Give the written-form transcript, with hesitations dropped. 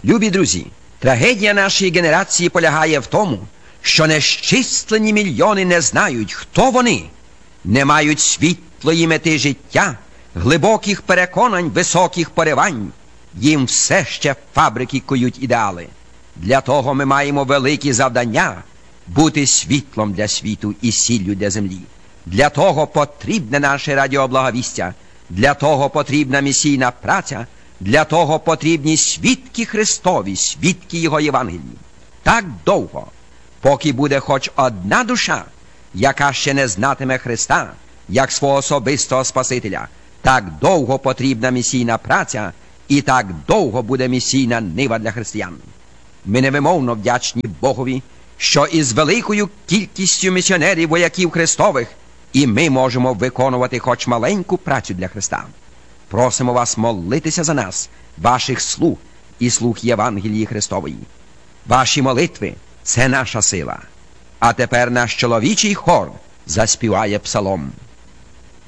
Любі друзі, трагедія нашої генерації полягає в тому, що нещислені мільйони не знають, хто вони, не мають світлої мети життя, глибоких переконань, високих поривань. Їм все ще фабрики кують ідеали. Для того ми маємо великі завдання – бути світлом для світу і сіллю для землі. Для того потрібне наше радіоблаговістя, для того потрібна місійна праця, для того потрібні свідки Христові, свідки Його Євангелії. Так довго, поки буде хоч одна душа, яка ще не знатиме Христа, як свого особистого Спасителя, так довго потрібна місійна праця, і так довго буде місійна нива для християн. Ми невимовно вдячні Богові, що із великою кількістю місіонерів, вояків Христових, і ми можемо виконувати хоч маленьку працю для Христа. Просимо вас молитися за нас, ваших слуг і слуг Євангелії Христової. Ваші молитви – це наша сила. А тепер наш чоловічий хор заспіває псалом.